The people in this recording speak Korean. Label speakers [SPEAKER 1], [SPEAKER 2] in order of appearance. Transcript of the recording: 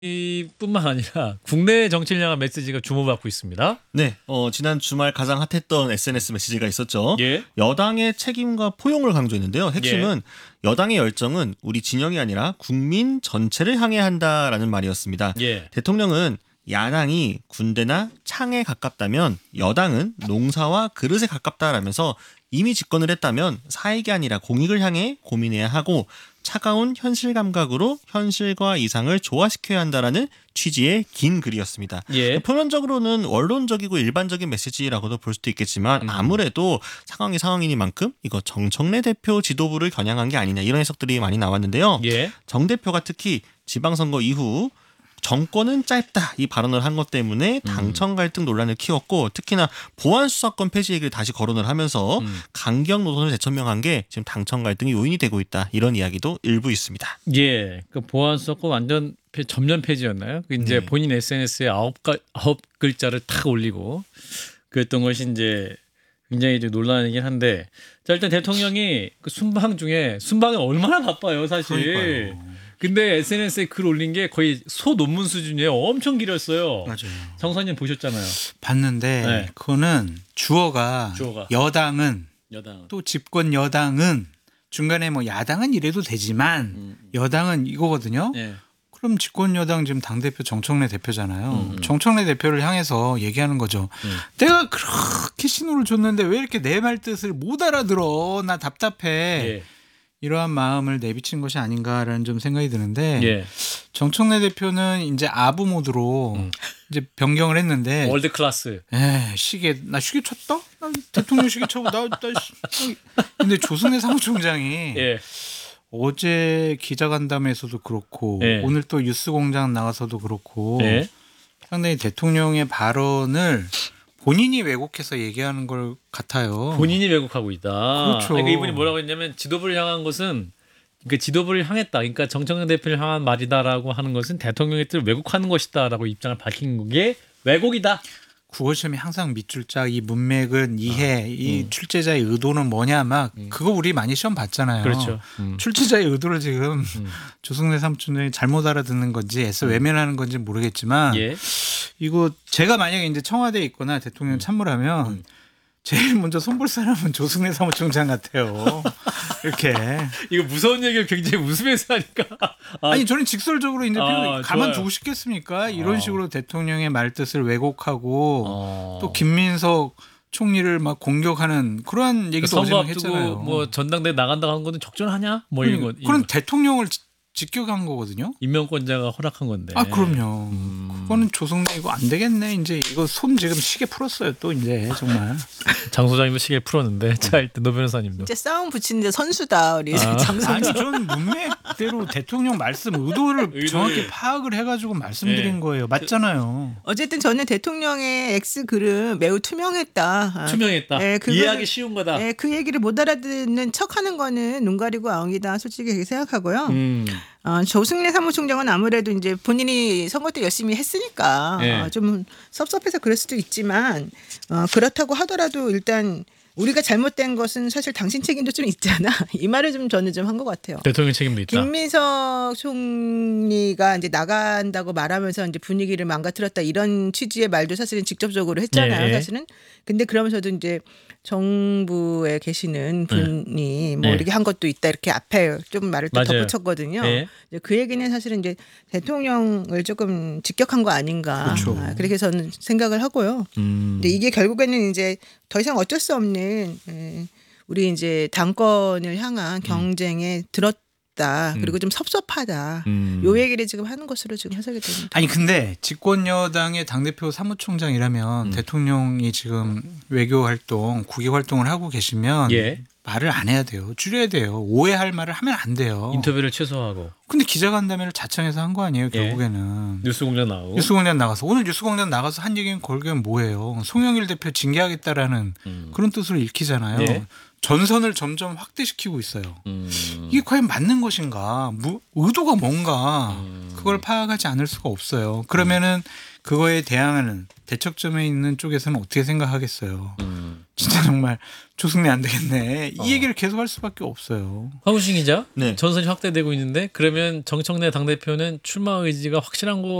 [SPEAKER 1] 뿐만 아니라 국내 정치를 향한 메시지가 주목받고 있습니다.
[SPEAKER 2] 네, 지난 주말 가장 핫했던 SNS 메시지가 있었죠.
[SPEAKER 1] 예.
[SPEAKER 2] 여당의 책임과 포용을 강조했는데요. 핵심은 여당의 열정은 우리 진영이 아니라 국민 전체를 향해 한다라는 말이었습니다.
[SPEAKER 1] 예.
[SPEAKER 2] 대통령은 야당이 군대나 창에 가깝다면 여당은 농사와 그릇에 가깝다라면서 이미 집권을 했다면 사익이 아니라 공익을 향해 고민해야 하고 차가운 현실 감각으로 현실과 이상을 조화시켜야 한다라는 취지의 긴 글이었습니다.
[SPEAKER 1] 예.
[SPEAKER 2] 표면적으로는 원론적이고 일반적인 메시지라고도 볼 수도 있겠지만 아무래도 상황이 상황이니만큼 이거 정청래 대표 지도부를 겨냥한 게 아니냐 이런 해석들이 많이 나왔는데요.
[SPEAKER 1] 예.
[SPEAKER 2] 정 대표가 특히 지방선거 이후 정권은 짧다 이 발언을 한 것 때문에 당청 갈등 논란을 키웠고 특히나 보안수사권 폐지 얘기를 다시 거론을 하면서 강경 노선을 재천명한 게 지금 당청 갈등의 요인이 되고 있다 이런 이야기도 일부 있습니다.
[SPEAKER 1] 예. 그 보안수사권 완전 전면 폐지였나요? 이제
[SPEAKER 2] 네.
[SPEAKER 1] 본인 SNS에 아홉 글자를 탁 올리고 그랬던 것이 이제 굉장히 이제 논란이긴 한데 자 일단 대통령이 그 순방 중에 순방이 얼마나 바빠요 사실.
[SPEAKER 2] 그러니까요.
[SPEAKER 1] 근데 SNS에 글 올린 게 거의 소논문 수준이에요. 엄청 길었어요.
[SPEAKER 3] 맞아요.
[SPEAKER 1] 정선님 보셨잖아요.
[SPEAKER 3] 봤는데
[SPEAKER 1] 네.
[SPEAKER 3] 그거는 주어가 여당은
[SPEAKER 1] 여당.
[SPEAKER 3] 또 집권 여당은 중간에 뭐 야당은 이래도 되지만 여당은 이거거든요.
[SPEAKER 1] 예.
[SPEAKER 3] 그럼 집권 여당 지금 당대표 정청래 대표잖아요. 정청래 대표를 향해서 얘기하는 거죠. 내가 그렇게 신호를 줬는데 왜 이렇게 내 말 뜻을 못 알아들어. 나 답답해.
[SPEAKER 1] 예.
[SPEAKER 3] 이러한 마음을 내비친 것이 아닌가라는 좀 생각이 드는데
[SPEAKER 1] 예.
[SPEAKER 3] 정청래 대표는 이제 아부 모드로 이제 변경을 했는데
[SPEAKER 1] 월드 클래스.
[SPEAKER 3] 나 시계 쳤다? 나 대통령 시계 쳐고 근데 조승래 사무총장이
[SPEAKER 1] 예.
[SPEAKER 3] 어제 기자간담회에서도 그렇고
[SPEAKER 1] 예.
[SPEAKER 3] 오늘 또 뉴스공장 나가서도 그렇고
[SPEAKER 1] 예.
[SPEAKER 3] 상당히 대통령의 발언을 본인이 왜곡해서 얘기하는 걸 같아요.
[SPEAKER 1] 본인이 왜곡하고 있다.
[SPEAKER 3] 그렇죠.
[SPEAKER 1] 그러니까 이분이 뭐라고 했냐면 지도부를 향한 것은 그 지도부를 향했다. 그러니까 정청래 대표를 향한 말이다라고 하는 것은 대통령의 뜻을 왜곡하는 것이다라고 입장을 밝힌 게 왜곡이다.
[SPEAKER 3] 국어시험이 항상 밑줄 짝 이 문맥은 이해, 이 출제자의 의도는 뭐냐 막 그거 우리 많이 시험 봤잖아요.
[SPEAKER 1] 그렇죠.
[SPEAKER 3] 출제자의 의도를 지금 조승래 사무총장이 잘못 알아듣는 건지 애써 외면하는 건지 모르겠지만
[SPEAKER 1] 예.
[SPEAKER 3] 이거 제가 만약에 이제 청와대에 있거나 대통령 참모라면 제일 먼저 손볼 사람은 조승래 사무총장 같아요. 이렇게.
[SPEAKER 1] 이거 무서운 얘기를 굉장히 웃으면서 하니까.
[SPEAKER 3] 아니 저는 직설적으로 이제 가만두고
[SPEAKER 1] 좋아요.
[SPEAKER 3] 싶겠습니까? 이런 식으로 대통령의 말뜻을 왜곡하고 또
[SPEAKER 1] 김
[SPEAKER 3] 김민석 총리를 막 공격하는 그러한 얘기도 어제
[SPEAKER 1] 선거
[SPEAKER 3] 막
[SPEAKER 1] 앞두고
[SPEAKER 3] 했잖아요.
[SPEAKER 1] 뭐 전당대 나간다고 하는 것은 적절하냐? 뭐 이런 거.
[SPEAKER 3] 그런 대통령을 직격한 거거든요.
[SPEAKER 1] 임명권자가 허락한 건데.
[SPEAKER 3] 아 그럼요. 그거는 조승래 이거 안 되겠네. 이제 이거 손 지금 시계 풀었어요. 또 이제 정말.
[SPEAKER 1] 장 소장님도 시계 풀었는데 자 일단 노 변호사님도.
[SPEAKER 4] 진짜 싸움 붙이는데 선수다 우리 장성.
[SPEAKER 3] 아니 저는 문맥대로 대통령 말씀 의도를 정확히 파악을 해가지고 말씀드린 거예요. 맞잖아요.
[SPEAKER 4] 어쨌든 저는 대통령의 X 글은 매우 투명했다.
[SPEAKER 1] 투명했다. 이해하기 쉬운 거다.
[SPEAKER 4] 그 얘기를 못 알아듣는 척하는 거는 눈 가리고 아웅이다. 솔직히 그렇게 생각하고요. 조승래 사무총장은 아무래도 이제 본인이 선거 때 열심히 했으니까 좀 섭섭해서 그럴 수도 있지만 그렇다고 하더라도 일단 우리가 잘못된 것은 사실 당신 책임도 좀 있잖아. 이 말을 좀 저는 좀 한 것 같아요.
[SPEAKER 1] 대통령 책임도 있다.
[SPEAKER 4] 김민석 총리가 이제 나간다고 말하면서 이제 분위기를 망가뜨렸다 이런 취지의 말도 사실은 직접적으로 했잖아요. 사실은. 근데 그러면서도 이제 정부에 계시는 분이 뭐 이렇게 한 것도 있다 이렇게 앞에 좀 말을 또 덧붙였거든요. 그 얘기는 사실은 이제 대통령을 조금 직격한 거 아닌가.
[SPEAKER 3] 그렇죠.
[SPEAKER 4] 그렇게 저는 생각을 하고요. 근데 이게 결국에는 이제 더 이상 어쩔 수 없는 우리 이제 당권을 향한 경쟁에 들었다. 그리고 좀 섭섭하다. 요 얘기를 지금 하는 것으로 지금 해석이 됩니다.
[SPEAKER 3] 아니 근데 집권 여당의 당대표 사무총장이라면 대통령이 지금 외교 활동, 국외 활동을 하고 계시면 말을 안 해야 돼요. 줄여야 돼요. 오해할 말을 하면 안 돼요.
[SPEAKER 1] 인터뷰를 최소화하고.
[SPEAKER 3] 근데 기자간담회를 자청해서 한 거 아니에요 결국에는.
[SPEAKER 1] 뉴스공장 나오고.
[SPEAKER 3] 뉴스공장 나가서 오늘 뉴스공장 나가서 한 얘기는 걸게는 뭐예요. 송영일 대표 징계하겠다라는 그런 뜻으로 읽히잖아요. 전선을 점점 확대시키고 있어요. 이게 과연 맞는 것인가? 의도가 뭔가 그걸 파악하지 않을 수가 없어요. 그러면은 그거에 대항하는 대척점에 있는 쪽에서는 어떻게 생각하겠어요. 진짜 정말 조승래 안 되겠네. 이 얘기를 계속 할 수밖에 없어요.
[SPEAKER 1] 황우신 기자,
[SPEAKER 2] 네.
[SPEAKER 1] 전선이 확대되고 있는데 그러면 정청래 당대표는 출마 의지가 확실한 거